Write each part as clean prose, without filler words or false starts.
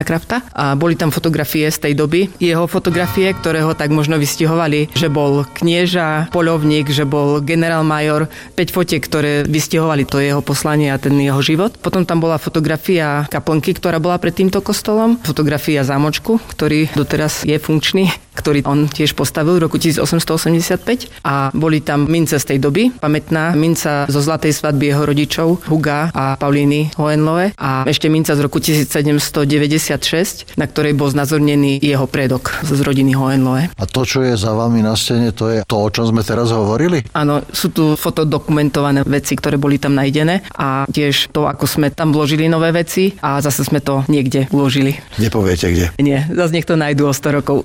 Krafta a boli tam fotografie z tej doby. Jeho fotografie, ktoré ho tak možno vystihovali, že bol knieža, poľovník, že bol generálmajor, 5 fotiek, ktoré vystihovali to jeho poslanie a ten jeho život. Potom tam bola fotografia kaplnky, ktorá bola pred týmto kostolom, fotografia zámočku, ktorý doteraz je funkčný, ktorý on tiež postavil v roku 1885 a boli tam mince z tej doby. Pamätná minca zo zlatej svadby jeho rodičov Huga a Paulíny Hohenlohe a ešte minca z roku 1796, na ktorej bol znázornený jeho predok z rodiny Hohenlohe. A to, čo je za vami na stene, to je to, o čom sme teraz hovorili? Áno, sú tu fotodokumentované veci, ktoré boli tam nájdené a tiež to, ako sme tam vložili nové veci a zase sme to niekde uložili. Nepoviete kde? Nie, zase niekto nájdu o 100 rokov.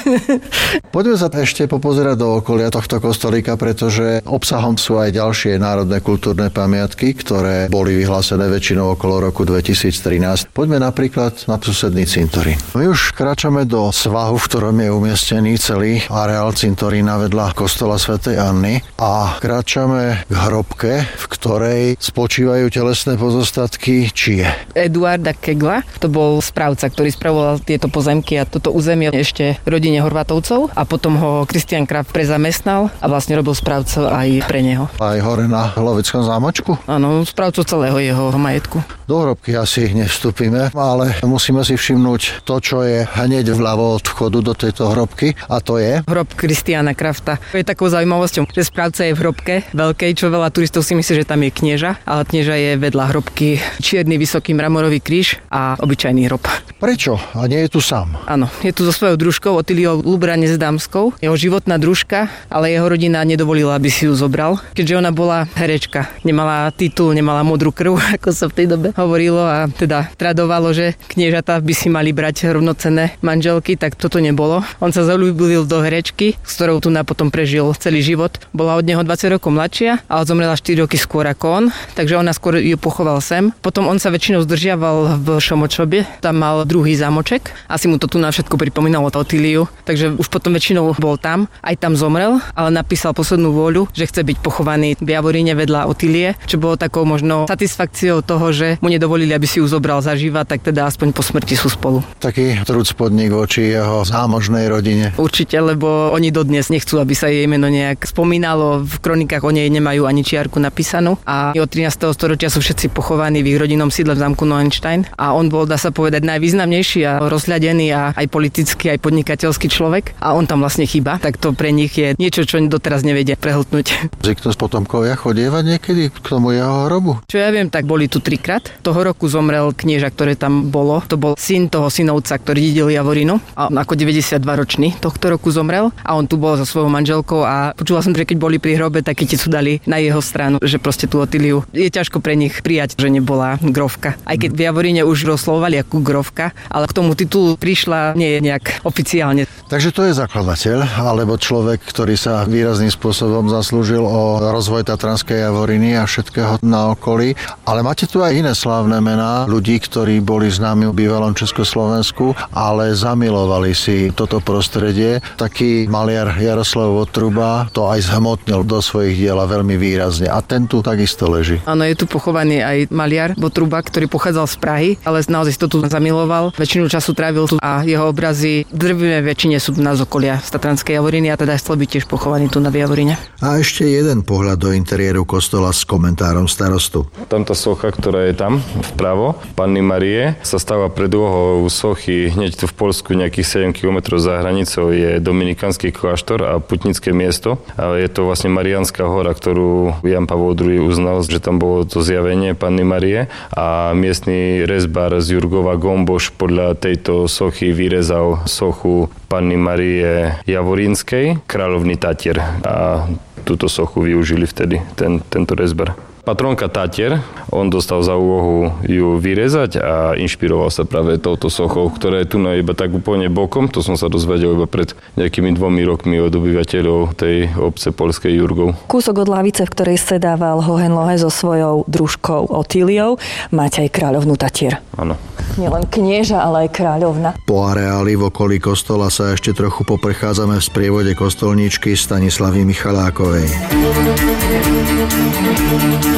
Poďme sa ešte popozerať do okolia tohto kostolíka, pretože obsahom sú aj ďalšie národné kultúrne pamiatky, ktoré boli vyhlásené väčšinou okolo roku 2013. Poďme napríklad na susedný cintorín. My už kráčame do svahu, v ktorom je umiestnený celý areál cintorína vedľa kostola svätej Anny a kráčame k hrobke, v ktorej spočívajú telesné pozostatky čie? Eduarda Kegla, to bol správca, ktorý spravoval tieto pozemky a toto územie ešte rodine Horvátovcov a potom ho Christian Kraft prezamestnal a vlastne robil správcov aj pre neho. Aj hore na Hlovickom zámočku? Áno, správcu celého jeho majetku. Do hrobky asi nevstúpime, ale musíme si všimnúť to, čo je hneď vľavo od vchodu do tejto hrobky a to je? Hrob Christiana Krafta. Je takou zaujímavosťou, že správca je v hrobke veľkej, čo veľa turistov si myslí, že tam je knieža, ale knieža je vedľa hrobky čierny vysoký mramorový kríž a obyčajný hrob. Prečo? A nie je tu sám? Áno, je tu so svojou družkou Otiliou Lubranec-Dámskou, jeho životná družka, ale jeho rodina nedovolila, aby si ju zobral, keďže ona bola herečka. Nemala titul, nemala modrú krv, ako sa v tej dobe hovorilo a teda tradovalo, že kniežatá by si mali brať rovnocenné manželky, tak toto nebolo. On sa zaľúbil do herečky, s ktorou tu potom prežil celý život. Bola od neho 20 rokov mladšia, ale zomrela 4 roky skôr ako on, takže ona skôr ju pochoval sem. Potom on sa väčšinou zdržiaval v Šomočobe, tam mal druhý zámoček, asi mu to tu na všetko pripomínalo Otiliu, takže už potom väčšinou bol tam, aj tam zomrel, ale napísal poslednú vôľu, že chce byť pochovaný v Javoríne vedľa Otilie, čo bolo takou možno satisfakciou toho, že mu nedovolili, aby si ju zobral zaživa, tak teda aspoň po smrti sú spolu. Taký trúcpodník voči jeho zámožnej rodine. Určite, lebo oni dodnes nechcú, aby sa jej meno nejak spomínalo, v kronikách o nej nemajú ani čiarku napísanú a od 13. storočia sú všetci pochovaní v ich rodinnom sídle v zámku Neuenstein a on bol, dá sa povedať, najvýznamnejší a rozhľadený a aj politický, aj podnikateľský človek a on tam vlastne chýba, tak to pre nich je niečo, čo doteraz nevedia prehltnúť. Zvyknú z potomkovia chodievať niekedy k tomu jeho hrobu? Čo ja viem, tak boli tu 3-krát. Toho roku zomrel knieža, ktoré tam bolo. To bol syn toho synovca, ktorý dedil Javorinu a ako 92-ročný tohto roku zomrel a on tu bol so svojou manželkou a počula som, že keď boli pri hrobe, tak ti sú dali na jeho stranu, že proste tú Otiliu je ťažko pre nich prijať, že nebola grovka. Aj keď v Javoríne už rozslovali ako grovka, ale k tomu titulu prišla nie je nejak oficiálne. Takže to je zakladateľ, alebo človek, ktorý sa výrazným spôsobom zaslúžil o rozvoj Tatranskej Javoriny a všetkého na okolí. Ale máte tu aj iné slávne mená ľudí, ktorí boli známi v bývalom Československu, ale zamilovali si toto prostredie. Taký maliar Jaroslav Votruba to aj zhmotnil do svojich diel veľmi výrazne. A ten tu takisto leží. Áno, je tu pochovaný aj maliar Votruba, ktorý pochádzal z Prahy, ale naozaj to tu zamiloval. Väčšinu času trávil tu a jeho obrazy drvivej väčšine sú na z okolia z Tatranskej Javoriny a teda chcel byť tiež pochovaný tu na Javoríne. A ešte jeden pohľad do interiéru kostola s komentárom starostu. Tamto socha, ktorá je tam vpravo, Panny Marie, sa stáva predlohou sochy hneď tu v Poľsku nejakých 7 km za hranicou je dominikánsky kláštor a putnické miesto. A je to vlastne Mariánska hora, ktorú Jan Pavol II uznal, že tam bolo to zjavenie Panny Marie a miestny rezbár z Jurgova Gomboš podľa tejto sochy vyrezal sochu Panny Marie Javorínskej, kráľovny Tatier a túto sochu využili vtedy, tento rezbar. Patronka Tatier, on dostal za úlohu ju vyrezať a inšpiroval sa práve touto sochou, ktorá je tu iba tak úplne bokom. To som sa dozvedel iba pred nejakými 2 rokmi od obyvateľov tej obce poľskej Jurgov. Kúsok od lavice, v ktorej sedával Hohenlohe so svojou družkou Otiliou, máte aj kráľovnú Tatier. Áno. Nielen knieža, ale aj kráľovna. Po areáli v okolí kostola sa ešte trochu poprechádzame v sprievode kostolníčky Stanislavy Michalákovej.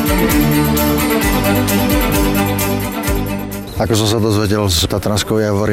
Ako som sa dozvedel z Tatranskej Javoriny,